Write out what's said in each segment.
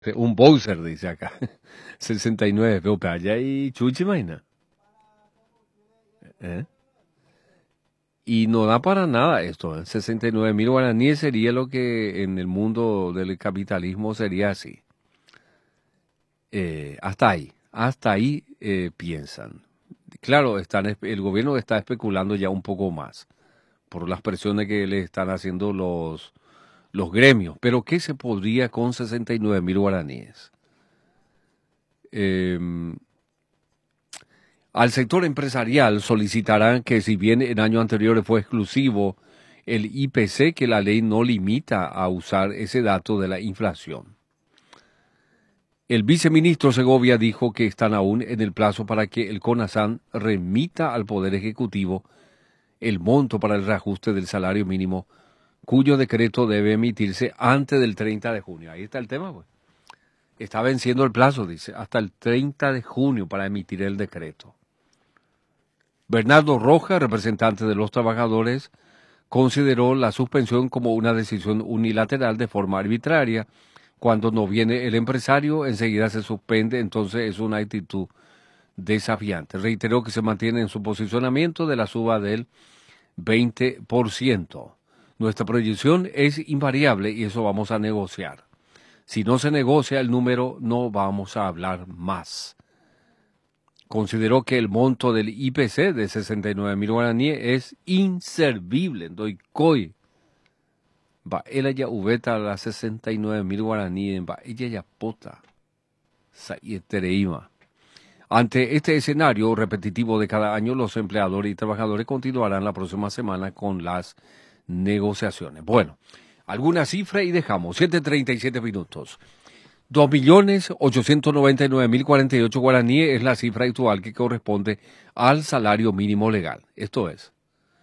Un Bowser, dice acá. 69, pero allá y chuchi, maina. ¿Eh? Y no da para nada esto. 69.000 guaraníes sería lo que en el mundo del capitalismo sería así. Hasta ahí piensan. Claro, el gobierno está especulando ya un poco más por las presiones que le están haciendo los gremios. Pero ¿qué se podría con 69.000 guaraníes? Em, Al sector empresarial solicitarán que si bien en años anteriores fue exclusivo el IPC, que la ley no limita a usar ese dato de la inflación. El viceministro Segovia dijo que están aún en el plazo para que el CONASAN remita al Poder Ejecutivo el monto para el reajuste del salario mínimo, cuyo decreto debe emitirse antes del 30 de junio. Ahí está el tema, pues. Está venciendo el plazo, dice, hasta el 30 de junio para emitir el decreto. Bernardo Rojas, representante de los trabajadores, consideró la suspensión como una decisión unilateral de forma arbitraria. Cuando no viene el empresario, enseguida se suspende, entonces es una actitud desafiante. Reiteró que se mantiene en su posicionamiento de la suba del 20%. Nuestra proyección es invariable y eso vamos a negociar. Si no se negocia el número, no vamos a hablar más. Consideró que el monto del IPC de 69.000 guaraníes es inservible. Doy coi. Va, ella ya ubeta las 69.000 guaraníes. Va, ella ya pota. Sayetereima. Ante este escenario repetitivo de cada año, los empleadores y trabajadores continuarán la próxima semana con las negociaciones. Bueno, alguna cifra y dejamos. 7:37 minutos. 2.899.048 guaraníes es la cifra actual que corresponde al salario mínimo legal. Esto es,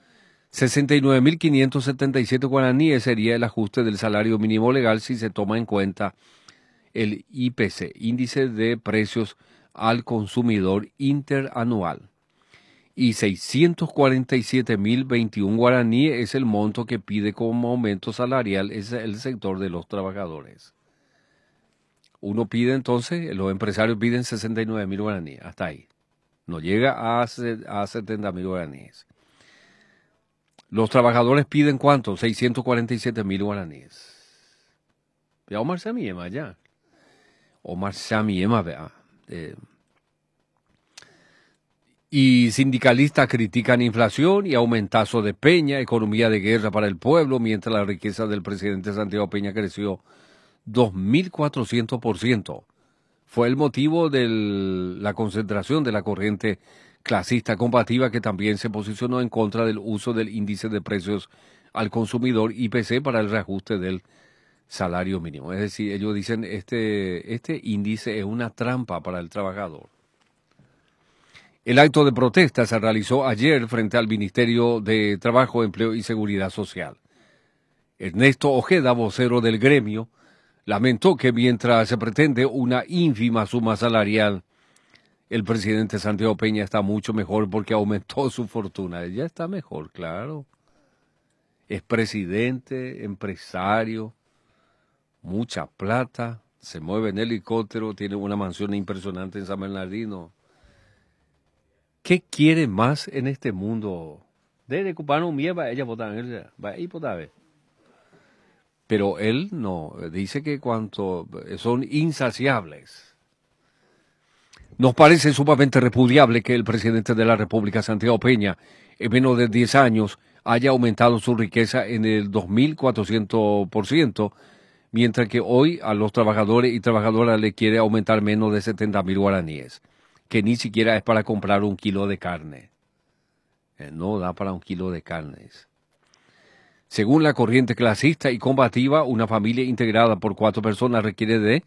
69.577 guaraníes sería el ajuste del salario mínimo legal si se toma en cuenta el IPC, Índice de Precios al Consumidor Interanual. Y 647.021 guaraníes es el monto que pide como aumento salarial es el sector de los trabajadores. Uno pide entonces, los empresarios piden 69.000 guaraníes, hasta ahí. No llega a 70.000 guaraníes. Los trabajadores piden ¿cuánto? 647.000 guaraníes. Ya Omar Samiema, ya. Omar Samiema, vea. Y sindicalistas critican inflación y aumentazo de Peña, economía de guerra para el pueblo, mientras la riqueza del presidente Santiago Peña creció 2.400%. Fue el motivo de la concentración de la corriente clasista combativa que también se posicionó en contra del uso del índice de precios al consumidor IPC para el reajuste del salario mínimo. Es decir, ellos dicen este índice es una trampa para el trabajador. El acto de protesta se realizó ayer frente al Ministerio de Trabajo, Empleo y Seguridad Social. Ernesto Ojeda, vocero del gremio, lamentó que mientras se pretende una ínfima suma salarial, el presidente Santiago Peña está mucho mejor porque aumentó su fortuna. Ya está mejor, claro. Es presidente, empresario, mucha plata, se mueve en helicóptero, tiene una mansión impresionante en San Bernardino. ¿Qué quiere más en este mundo? Debe ocupar un mierda, ella vota en él, va a votar. Pero él no, dice que cuanto son insaciables. Nos parece sumamente repudiable que el presidente de la República, Santiago Peña, en menos de 10 años, haya aumentado su riqueza en el 2.400%, mientras que hoy a los trabajadores y trabajadoras le quiere aumentar menos de 70.000 guaraníes, que ni siquiera es para comprar un kilo de carne. No da para un kilo de carnes. Según la corriente clasista y combativa, una familia integrada por 4 personas requiere de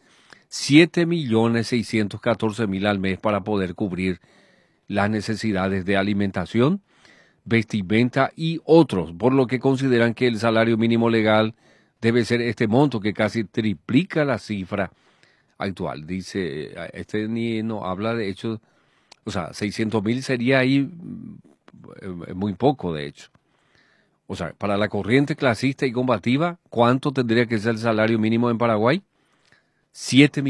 7.614.000 al mes para poder cubrir las necesidades de alimentación, vestimenta y otros, por lo que consideran que el salario mínimo legal debe ser este monto que casi triplica la cifra actual. Dice, este ni no habla de hecho, o sea, 600.000 sería ahí muy poco de hecho. O sea, para la corriente clasista y combativa, ¿cuánto tendría que ser el salario mínimo en Paraguay? 7